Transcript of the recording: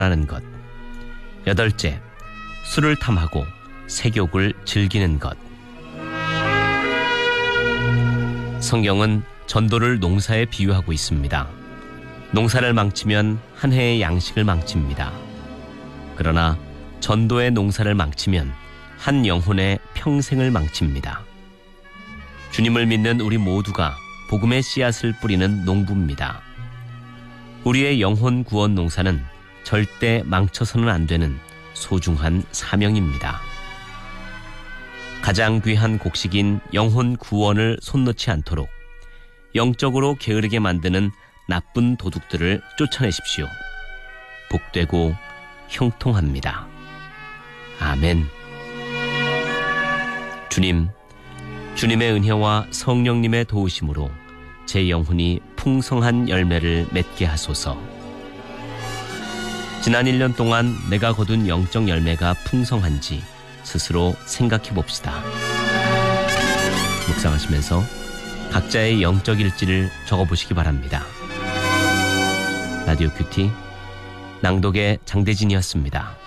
라는 것. 8째, 술을 탐하고 색욕을 즐기는 것. 성경은 전도를 농사에 비유하고 있습니다. 농사를 망치면 한 해의 양식을 망칩니다. 그러나 전도의 농사를 망치면 한 영혼의 평생을 망칩니다. 주님을 믿는 우리 모두가 복음의 씨앗을 뿌리는 농부입니다. 우리의 영혼 구원 농사는 절대 망쳐서는 안 되는 소중한 사명입니다. 가장 귀한 곡식인 영혼 구원을 손 놓지 않도록 영적으로 게으르게 만드는 나쁜 도둑들을 쫓아내십시오. 복되고 형통합니다. 아멘. 주님, 주님의 은혜와 성령님의 도우심으로 제 영혼이 풍성한 열매를 맺게 하소서. 지난 1년 동안 내가 거둔 영적 열매가 풍성한지 스스로 생각해 봅시다. 묵상하시면서 각자의 영적 일지를 적어보시기 바랍니다. 라디오 큐티 낭독의 장대진이었습니다.